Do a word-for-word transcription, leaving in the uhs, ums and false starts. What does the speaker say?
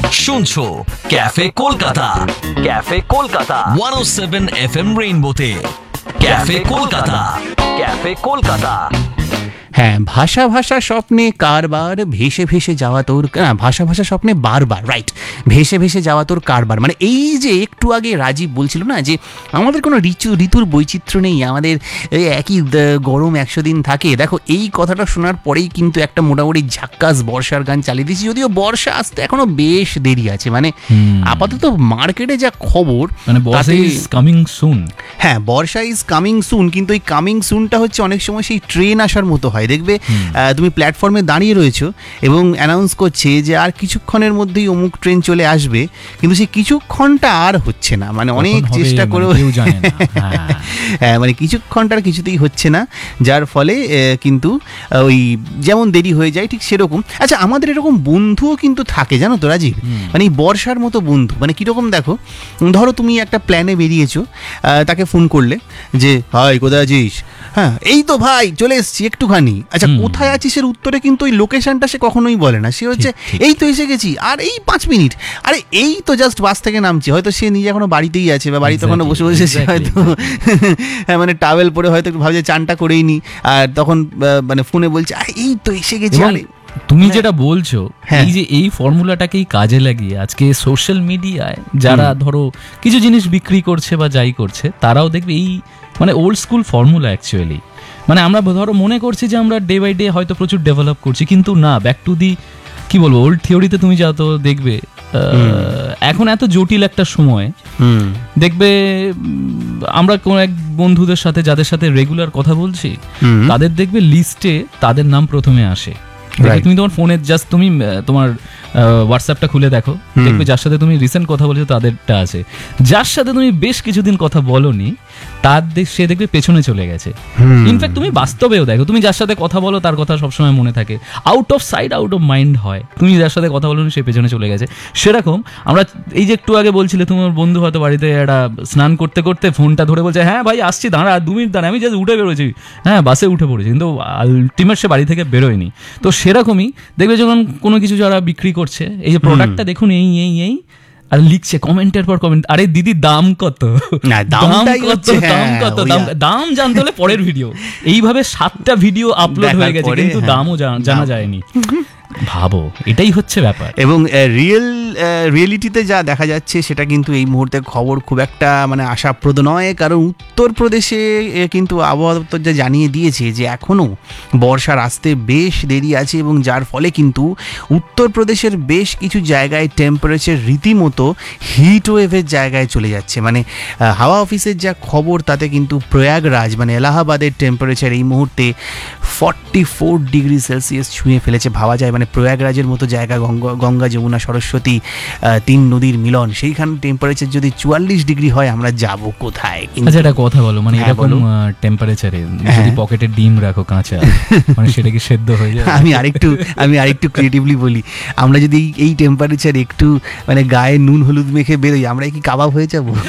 শুনছো cafe Kolkata, cafe Kolkata একশো সাত F M রেইনবোতে। Cafe Kolkata, cafe Kolkata. হ্যাঁ, ভাষা ভাষা স্বপ্নে কারবার ভেসে ভেসে যাওয়া তোর, না ভাষা ভাষা স্বপ্নে বারবার, রাইট, ভেসে ভেসে যাওয়া তোর কারবার। মানে এই যে একটু আগে রাজীব বলছিল না যে আমাদের কোনো ঋতু ঋতুর বৈচিত্র্য নেই, আমাদের একই গরম একশো দিন থাকে। দেখো এই কথাটা শোনার পরেই কিন্তু একটা মোটামুটি ঝাক্কাস বর্ষার গান চালিয়ে দিয়েছি, যদিও বর্ষা আসতে এখনো বেশ দেরি আছে। মানে আপাতত মার্কেটে যা খবর, মানে বর্ষা ইজ কামিং সুন। হ্যাঁ, বর্ষা ইজ কামিং সুন, কিন্তু এই কামিং সুনটা হচ্ছে অনেক সময় সেই ট্রেন আসার মতো হয়। দেখবে তুমি প্ল্যাটফর্মে দাঁড়িয়ে রয়েছো এবং অ্যানাউন্স করছে যে আর কিছুক্ষণের মধ্যেই অমুক ট্রেন চলে আসবে, কিন্তু সেই কিছুক্ষণটা আর হচ্ছে না। মানে অনেক চেষ্টা করেও হ্যাঁ, মানে কিছুক্ষণটার কিছুতেই হচ্ছে না, যার ফলে কিন্তু ওই যেমন দেরি হয়ে যায় ঠিক সেরকম। আচ্ছা, আমাদের এরকম বন্ধুও কিন্তু থাকে জানো তো রাজীব, মানে এই বর্ষার মতো বন্ধু। মানে কীরকম দেখো, ধরো তুমি একটা প্ল্যানে বেরিয়েছো, তাকে ফোন করলে যে ভাই কোথায় আছিস, হ্যাঁ এই তো ভাই চলে এসছি একটুখানি। আচ্ছা, কোথায় আছিস এর উত্তরে কিন্তু ওই লোকেশনটা সে কখনোই বলে না, সে হচ্ছে এই তো এসে গেছি, আর এই পাঁচ মিনিট, আরে এই তো জাস্ট বাস থেকে নামছি। হয়তো সে নিজে এখনো বাড়িতেই আছে বা বাড়িতে এখনো বসে বসে সে হয়তো হ্যাঁ মানে টাওয়েল পরে হয়তো ভাবছে চানটা করেই নি, আর তখন মানে ফোনে বলছে এই তো এসে গেছি। আরে তুমি যেটা বলছো, এই যে এই ফর্মুলাটাকেই কাজে লাগিয়ে আজকে সোশ্যাল মিডিয়ায় যারা ধরো কিছু জিনিস বিক্রি করছে বা যাই করছে, তারাও দেখবে এই মানে ওল্ড স্কুল ফর্মুলা অ্যাকচুয়ালি। মানে আমরা ধরো মনে করছি যে আমরা ডে বাই ডে হয়তো প্রচুর ডেভেলপ করছি, কিন্তু না, ব্যাক টু দি কি বলবো ওল্ড থিওরিতে তুমি যাও তো দেখবে এখন এত জটিল একটা সময় দেখবে আমরা কোন এক বন্ধুদের সাথে যাদের সাথে রেগুলার কথা বলছি, তাদের দেখবে লিস্টে তাদের নাম প্রথমে আসে। তুমি তোমার ফোনে জাস্ট তুমি তোমার হোয়াটসঅ্যাপটা খুলে দেখো, দেখবে যার সাথে তুমি রিসেন্ট কথা বলেছো তাদেরটা আছে, যার সাথে তুমি বেশ কিছুদিন কথা বলোনি তার সে দেখবে পেছনে চলে গেছে। ইনফ্যাক্ট তুমি বাস্তবেও দেখো, তুমি যার সাথে কথা বলো তার কথা সবসময় মনে থাকে, out of sight out of mind হয়। তুমি যার সাথে কথা বলো সে পেছনে চলে গেছে। সেরকম আমরা এই যে একটু আগে বলছিলে তোমার বন্ধু হয়তো বাড়িতে একটা স্নান করতে করতে ফোনটা ধরে বলছে হ্যাঁ ভাই আসছি, দাঁড়া দু মিনিট দাঁড়া, আমি জাস্ট উঠে বেরোছি, হ্যাঁ বাসে উঠে পড়েছি, কিন্তু আলটিমেট সে বাড়ি থেকে বেরোয়নি। তো সেরকমই দেখবে যখন কোনো কিছু যারা বিক্রি করছে, এই যে প্রোডাক্টটা দেখুন এই এই এই আর লিখছে কমেন্টের পর কমেন্ট, আরে দিদি দাম কত, দাম কত, দাম কত, দাম জানতে হলে পরের ভিডিও। এইভাবে সাতটা ভিডিও আপলোড হয়ে গেছে কিন্তু দামও জানা যায়নি। ভাবো, এটাই হচ্ছে ব্যাপার। এবং রিয়েল রিয়েলিটিতে যা দেখা যাচ্ছে সেটা কিন্তু এই মুহূর্তে খবর খুব একটা মানে আশাপ্রদ নয়, কারণ উত্তরপ্রদেশে কিন্তু আবহাওয়া দপ্তর যা জানিয়ে দিয়েছে যে এখনও বর্ষার আসতে বেশ দেরি আছে, এবং যার ফলে কিন্তু উত্তরপ্রদেশের বেশ কিছু জায়গায় টেম্পারেচার রীতিমতো হিট ওয়েভের জায়গায় চলে যাচ্ছে। মানে হাওয়া অফিসের যা খবর তাতে কিন্তু প্রয়াগরাজ মানে এলাহাবাদের টেম্পারেচার এই মুহূর্তে ফর্টি ফোর ডিগ্রি সেলসিয়াস ছুঁয়ে ফেলেছে। ভাবা যায় মানে প্রয়াগরাজের মতো জায়গা, গঙ্গা গঙ্গা যমুনা সরস্বতী তিন নদীর মিলন, সেইখানে টেম্পারেচার যদি চুয়াল্লিশ ডিগ্রি হয় আমরা যাব কোথায়? আচ্ছা একটা কথা বলো, মানে এরকম টেম্পারেচারে যদি পকেটে ডিম রাখো কাঁচা, মানে সেটা কি সেদ্ধ হয়ে যায়? আমি আরেকটু আমি আরেকটু ক্রিয়েটিভলি বলি, আমরা যদি এই টেম্পারেচার একটু মানে গায়ে নুন হলুদ মেখে বেরোই, আমরা কি কাবাব হয়ে যাবো?